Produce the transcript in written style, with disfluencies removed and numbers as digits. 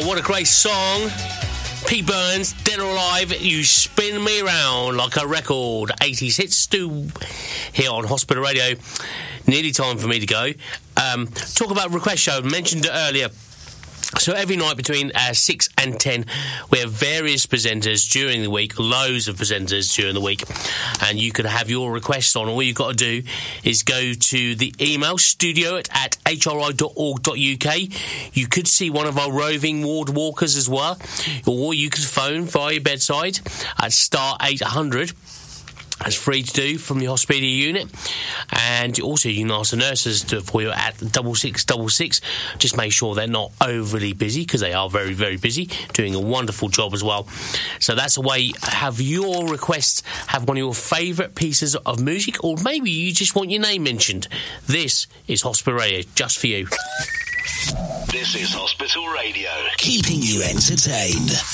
Oh, what a great song. Pete Burns, Dead or Alive, You Spin Me Around Like a Record. 80s hits do here on Hospital Radio. Nearly time for me to go. Talk about Request Show. Mentioned it earlier. So every night between 6 and 10, we have various presenters during the week, loads of presenters during the week, and you can have your requests on. All you've got to do is go to the email studio@hri.org.uk. You could see one of our roving ward walkers as well, or you could phone via your bedside at star 800. That's free to do from the hospital unit. And also you can ask the nurses to do it for you at 6666. Just make sure they're not overly busy, because they are very, very busy, doing a wonderful job as well. So that's a way. Have your requests, have one of your favourite pieces of music, or maybe you just want your name mentioned. This is Hospital Radio, just for you. This is Hospital Radio, keeping you entertained.